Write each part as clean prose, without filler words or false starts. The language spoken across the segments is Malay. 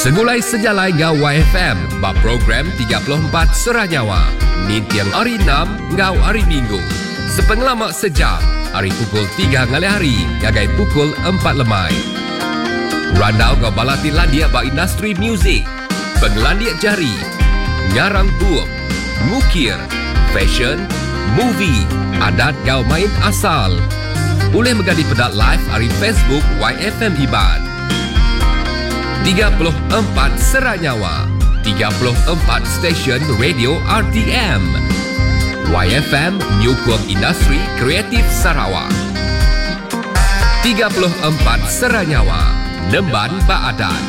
Segulai sejalai ngau YFM, bab program 34 Seranyawa. Nintiang hari 6 ngau hari Minggu. Sepengelamak sejam, hari pukul 3 ngalai hari, ngagai pukul 4 lemai. Randau ngau balati landia ba industri muzik, penglandiak jari, ngarang buuk, ngukir, fashion, movie, adat ngau main asal. Boleh megadi pedat live hari Facebook YFM Iban. 34 Seranyawa, 34 stesen radio RTM. YFM Nyukung Industri Kreatif Sarawak. 34 Seranyawa, Nemban Baadan.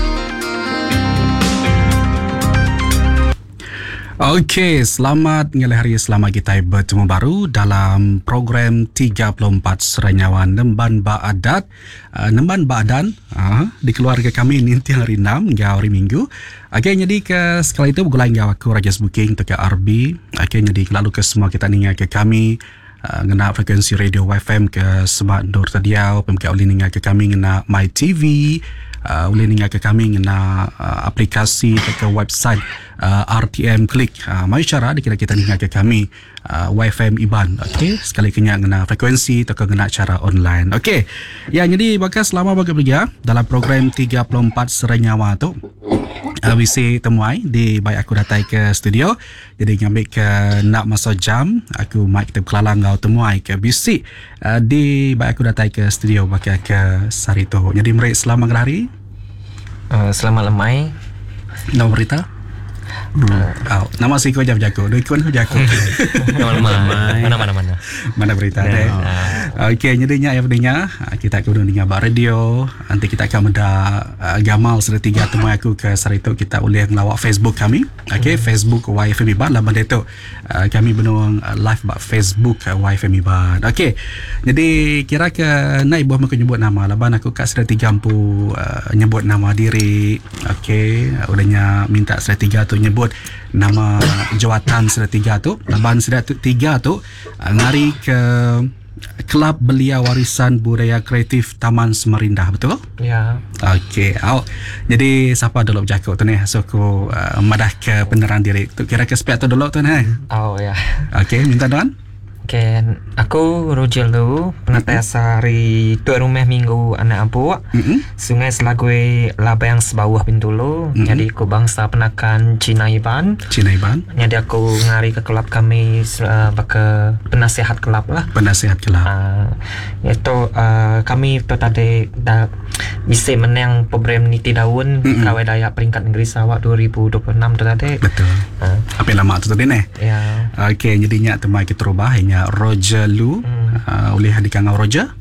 Okey, selamat ngalai hari, selamat kita bertemu baru dalam program 34 Seranyawa Nemban Baadat. Nemban Baadan di keluarga kami nanti hari 6 hingga hari Minggu. Okey, jadi ke sekali itu bergulai dengan aku Rajas Booking untuk ke RB. Okey, jadi lalu ke semua kita ningat ke kami ngena frekuensi radio YFM ke Semak Nur Tadiau, pembuka ulin ningat ke kami ngena My TV. Boleh ningat ke kami ngena aplikasi ke website RTM Klik. Mari cara kita ningat ke kami YFM Iban. Okey, sekali kenyak ngena frekuensi atau ngena cara online. Okey. Ya, jadi bakas selama bagi belia dalam program 34 Seranyawa tu. Wisi temuai di baik aku datang ke studio. Jadi ngambil ke nak masa jam aku mic kita kelalang kau temuai ke bisik di baik aku datang ke studio bagi ke Sarito. Jadi mereka selamat hari. Selamat lemai. Nama berita? Nama si kau jam jago. Doi kau jago. Nama lemai. Mana berita deh. Okey, jadinya yang pentingnya kita akan dengar bar radio. Nanti kita akan ada gamal sudah 3 temuan aku ke Sarito. Kita boleh ngelawak Facebook kami. Okey, Facebook YFM Iban lah benda tu. Kami benuang live bak Facebook YFM Iban. Okey. Jadi kira ke naik buah makan nyebut nama. Laban aku kat sudah 3 nyebut nama diri. Okey, udahnya minta sudah 3 tu nyebut nama jawatan sudah 3 tu. Laban sudah 3 tu ngari ke Kelab Belia Warisan Budaya Kreatif Taman Semarindah, betul? Ya. Okey. Jadi siapa dulu bercakap tu ni? So aku madah ke peneran diri. Tu kira ke spek tu dulu tu ni. Ya. Okey, minta doan. Okay, aku Roger Lu, penatasa hari Tuan Rumah Minggu Anak Abu, Sungai Selagui Labayang Sebawah Bintulu. Jadi aku bangsa penakan Cina Iban. Jadi aku ngari ke kelab kami sebagai penasihat kelab lah. Penasihat kelab. Itu kami tu tadi bisa menang program Niti Daun Kawai Dayak peringkat negeri Sarawak 2026 tu tadi. Betul. Apa lama tu tadi ni? Ya. Okey, jadinya temai kita rubah hanya Roger Lu. Oleh hadikang Roger.